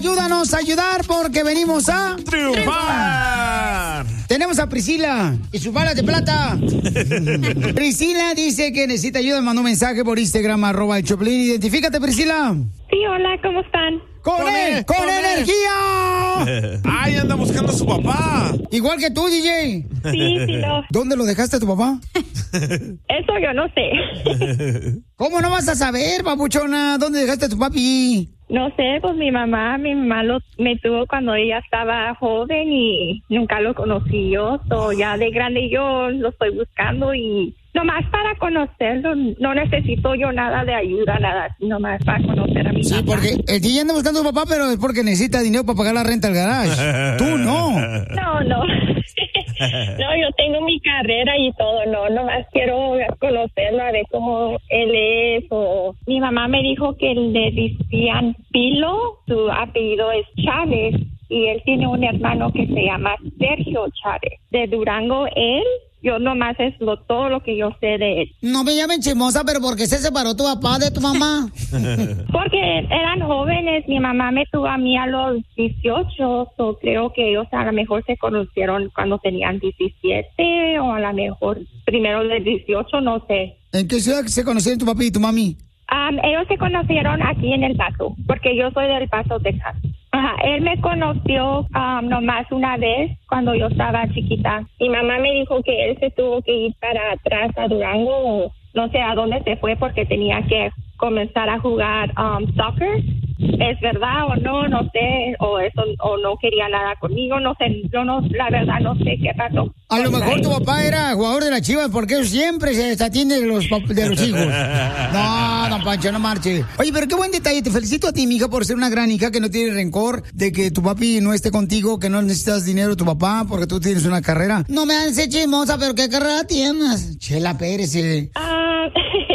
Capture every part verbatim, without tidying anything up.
ayúdanos a ayudar porque venimos a triunfar. Tenemos a Priscila y sus balas de plata. Priscila dice que necesita ayuda. Mandó un mensaje por Instagram, arroba el Choplin. Identifícate, Priscila. Sí, hola, ¿cómo están? ¡Con, con él! él ¡Con, con energía! ¡Ay, anda buscando a su papá! Igual que tú, D J. Sí, sí, no. ¿Dónde lo dejaste a tu papá? Eso yo no sé. ¿Cómo no vas a saber, papuchona? ¿Dónde dejaste a tu papi? No sé, pues mi mamá, mi mamá lo, me tuvo cuando ella estaba joven y nunca lo conocí yo. So, ya de grande yo lo estoy buscando y nomás para conocerlo, no necesito yo nada de ayuda, nada, nomás para conocer a mi Sí, papá. porque el D J anda buscando a su papá, pero es porque necesita dinero para pagar la renta del garage. Tú no. No, no. No, yo tengo mi carrera y todo, no, nomás quiero conocerlo, a ver cómo él es. O mi mamá me dijo que le decían Pilo, su apellido es Chávez, y él tiene un hermano que se llama Sergio Chávez. De Durango, él, yo nomás es lo, todo lo que yo sé de él. No me llamen chismosa, pero ¿por qué se separó tu papá de tu mamá? Porque eran jóvenes, mi mamá me tuvo a mí a los dieciocho, so creo que ellos a lo mejor se conocieron cuando tenían diecisiete, o a lo mejor primero de dieciocho, no sé. ¿En qué ciudad se conocieron tu papi y tu mami? Um, ellos se conocieron aquí en El Paso, porque yo soy del Paso, Texas. Ajá, él me conoció um, nomás una vez cuando yo estaba chiquita. Mi mamá me dijo que él se tuvo que ir para atrás a Durango, o no sé a dónde se fue porque tenía que comenzar a jugar um, soccer. ¿Es verdad o no? No sé, o eso, o no quería nada conmigo, no sé, yo no, la verdad no sé qué pasó. A lo mejor tu papá era jugador de las Chivas porque él siempre se desatiende de los, de los hijos. No, don Pancho, no marche. Oye, pero qué buen detalle, te felicito a ti, mija, por ser una gran hija que no tiene rencor de que tu papi no esté contigo, que no necesitas dinero de tu papá porque tú tienes una carrera. No me haces chismosa, pero ¿qué carrera tienes? Chela Pérez. Eh. Ah...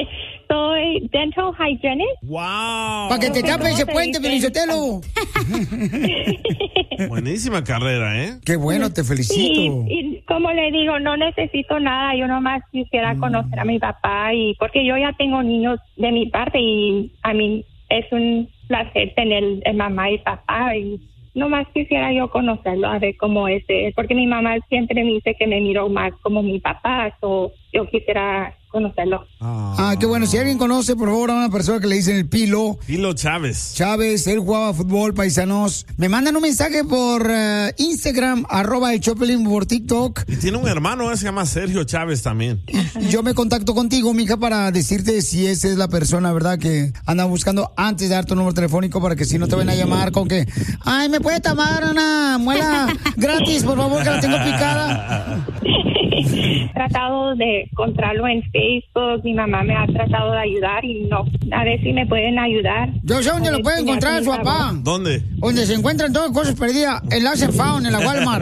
Soy dental hygienist. ¡Wow! Para que te tape ese puente, Pelizotelo. Buenísima carrera, ¿eh? Qué bueno, te felicito. Y, y como le digo, no necesito nada. Yo nomás quisiera mm. conocer a mi papá, y porque yo ya tengo niños de mi parte y a mí es un placer tener el mamá y papá, y nomás quisiera yo conocerlo, a ver cómo es él, porque mi mamá siempre me dice que me miro más como mi papá, o yo quisiera conocerlo. Ah. ah, qué bueno. Si alguien conoce, por favor, a una persona que le dicen el Pilo. Pilo Chávez. Chávez, él jugaba fútbol, paisanos. Me mandan un mensaje por uh, Instagram, arroba el Choplin, por TikTok. Y tiene un hermano, ¿eh? Se llama Sergio Chávez también. Y yo me contacto contigo, mija, para decirte si esa es la persona, ¿verdad? Que anda buscando antes de dar tu número telefónico para que si no te vayan a llamar con que, ay, ¿me puede tomar una muela gratis, por favor, que la tengo picada? He tratado de encontrarlo en Facebook, mi mamá me ha tratado de ayudar y no, a ver si me pueden ayudar. Yo sé dónde lo puede encontrar su papá. ¿Dónde? Donde se encuentran todas cosas perdidas, en la Found, en la Walmart.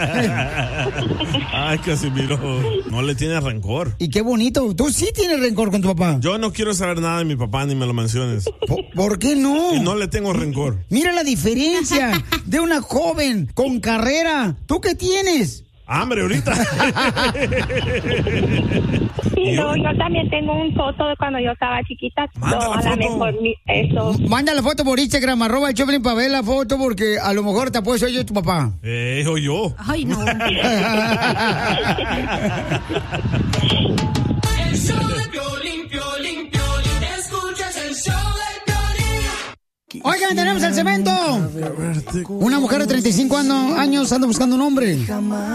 Ay, Casimiro, no le tienes rencor. Y qué bonito, tú sí tienes rencor con tu papá. Yo no quiero saber nada de mi papá, ni me lo menciones. ¿Por, ¿por qué no? Y no le tengo rencor. Mira la diferencia de una joven con carrera. ¿Tú qué tienes? Hambre ahorita. Sí, no, yo también tengo una foto de cuando yo estaba chiquita. Manda no, la a lo foto. mejor eso. Manda la foto por Instagram, arroba el Choplin, para ver la foto, porque a lo mejor te apuesto yo y tu papá. Eh, o yo. Ay, no. El show de Piolín, Piolín, Piolín. Escuchas el show de Piolín. Oigan, tenemos el cemento. Una mujer de treinta y cinco años anda buscando un hombre.